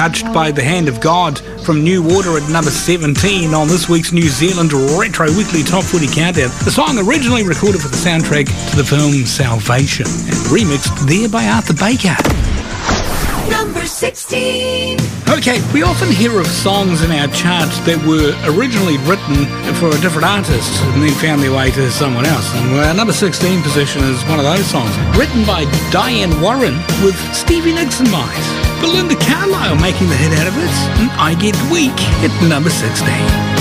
Touched by the Hand of God from New Order at number 17 on this week's New Zealand Retro Weekly Top 40 Countdown. The song originally recorded for the soundtrack to the film Salvation and remixed there by Arthur Baker. Number 16. Okay, we often hear of songs in our charts that were originally written for a different artist and then found their way to someone else. And our number 16 position is one of those songs, written by Diane Warren with Stevie Nicks in mind. Belinda Carlisle making the hit out of it, and I Get Weak at number 16.